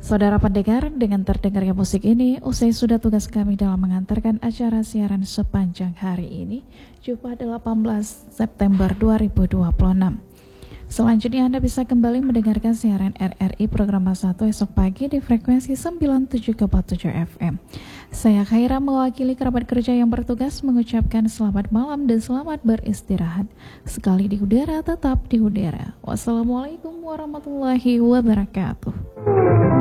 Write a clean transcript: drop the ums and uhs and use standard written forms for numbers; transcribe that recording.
Saudara pendengar, dengan terdengarnya musik ini, usai sudah tugas kami dalam mengantarkan acara siaran sepanjang hari ini, Jumat 18 September 2026. Selanjutnya Anda bisa kembali mendengarkan siaran RRI Program 1 esok pagi di frekuensi 97,7 FM. Saya Khaira mewakili kerabat kerja yang bertugas mengucapkan selamat malam dan selamat beristirahat. Sekali di udara, tetap di udara. Wassalamualaikum warahmatullahi wabarakatuh.